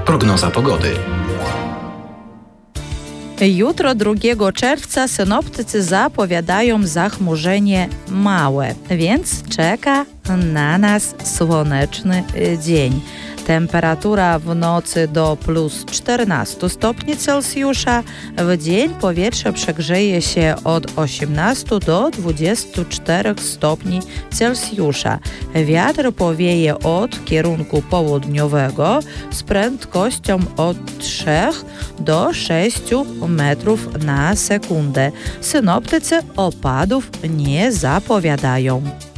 Prognoza pogody. Jutro 2 czerwca synoptycy zapowiadają zachmurzenie małe, więc czeka na nas słoneczny dzień. Temperatura w nocy do plus 14 stopni Celsjusza. W dzień powietrze przegrzeje się od 18 do 24 stopni Celsjusza. Wiatr powieje od kierunku południowego z prędkością od 3 do 6 metrów na sekundę. Synoptycy opadów nie zapowiadają.